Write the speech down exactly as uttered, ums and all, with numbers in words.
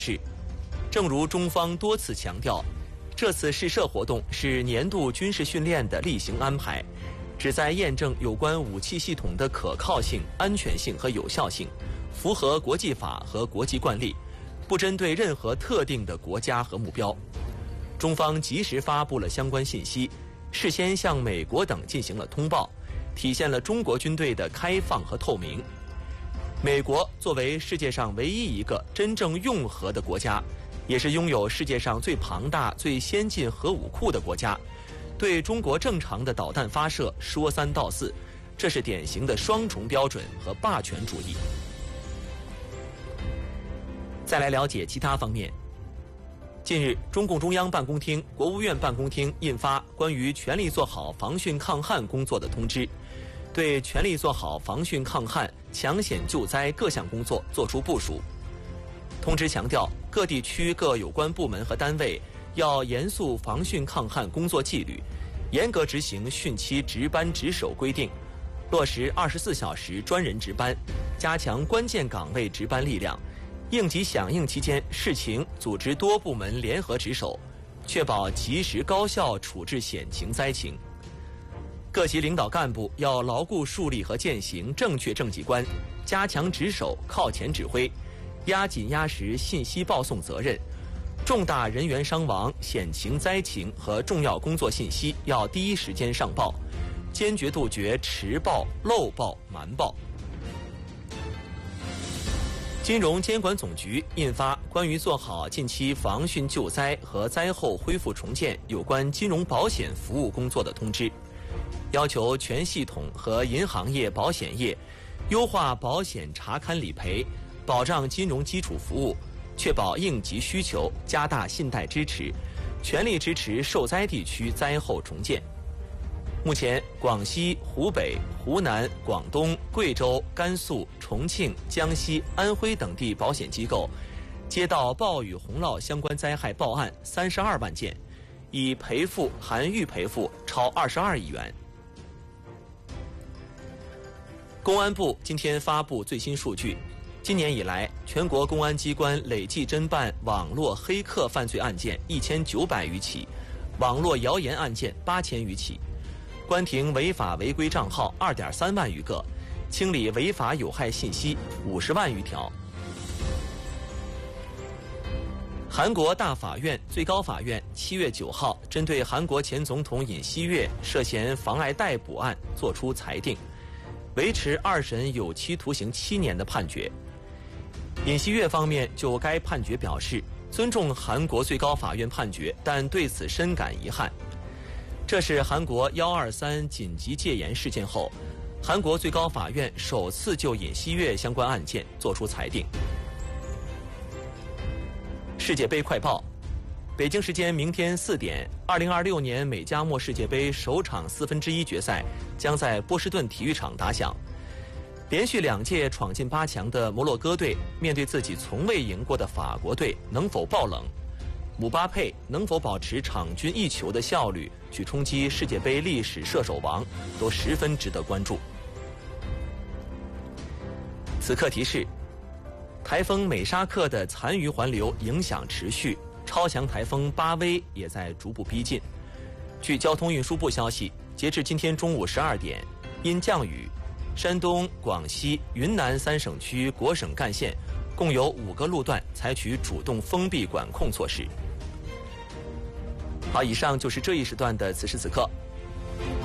是，正如中方多次强调，这次试射活动是年度军事训练的例行安排，旨在验证有关武器系统的可靠性、安全性和有效性，符合国际法和国际惯例，不针对任何特定的国家和目标。中方及时发布了相关信息，事先向美国等进行了通报，体现了中国军队的开放和透明。美国作为世界上唯一一个真正用核的国家，也是拥有世界上最庞大、最先进核武库的国家，对中国正常的导弹发射说三道四，这是典型的双重标准和霸权主义。再来了解其他方面。近日，中共中央办公厅、国务院办公厅印发关于全力做好防汛抗旱工作的通知，对全力做好防汛抗旱、抢险救灾各项工作作出部署。通知强调，各地区各有关部门和单位要严肃防汛抗旱工作纪律，严格执行汛期值班值守规定，落实二十四小时专人值班，加强关键岗位值班力量。应急响应期间，视情组织多部门联合值守，确保及时高效处置险情灾情。各级领导干部要牢固树立和践行正确政绩观，加强值守、靠前指挥，压紧压实信息报送责任。重大人员伤亡、险情灾情和重要工作信息要第一时间上报，坚决杜绝迟报、漏报、瞒报。金融监管总局印发关于做好近期防汛救灾和灾后恢复重建有关金融保险服务工作的通知，要求全系统和银行业、保险业优化保险查勘理赔，保障金融基础服务，确保应急需求，加大信贷支持，全力支持受灾地区灾后重建。目前，广西、湖北、湖南、广东、贵州、甘肃、重庆、江西、安徽等地保险机构接到暴雨洪涝相关灾害报案三十二万件，已赔付含预赔付超二十二亿元。公安部今天发布最新数据，今年以来，全国公安机关累计侦办网络黑客犯罪案件一千九百余起，网络谣言案件八千余起。关停违法违规账号二点三万余个，清理违法有害信息五十万余条。韩国大法院、最高法院七月九号针对韩国前总统尹锡悦涉嫌妨碍逮捕案作出裁定，维持二审有期徒刑七年的判决。尹锡悦方面就该判决表示，尊重韩国最高法院判决，但对此深感遗憾。这是韩国幺二三紧急戒严事件后，韩国最高法院首次就尹锡悦相关案件作出裁定。世界杯快报，北京时间明天四点，二零二六年美加墨世界杯首场四分之一决赛将在波士顿体育场打响。连续两届闯进八强的摩洛哥队，面对自己从未赢过的法国队，能否爆冷？姆巴佩能否保持场均一球的效率去冲击世界杯历史射手王，都十分值得关注。此刻提示：台风美沙克的残余环流影响持续，超强台风巴威也在逐步逼近。据交通运输部消息，截至今天中午十二点，因降雨，山东、广西、云南三省区国省干线共有五个路段采取主动封闭管控措施。好，以上就是这一时段的此时此刻。